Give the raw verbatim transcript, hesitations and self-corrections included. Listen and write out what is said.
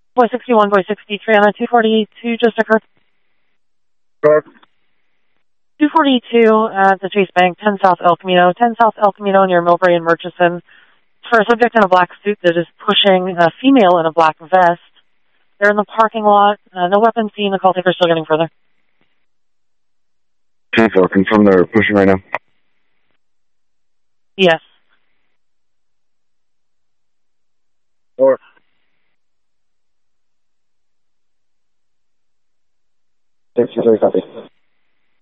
Boy sixty-one, boy sixty-three on a two forty-two just occurred. Sure. two forty-two at the Chase Bank, ten South El Camino, ten South El Camino near Millbrae and Murchison. For a subject in a black suit that is pushing a female in a black vest. They're in the parking lot. Uh, no weapons seen. The call taker's still getting further. ten four, confirm they're pushing right now. Yes. Or six two three, copy.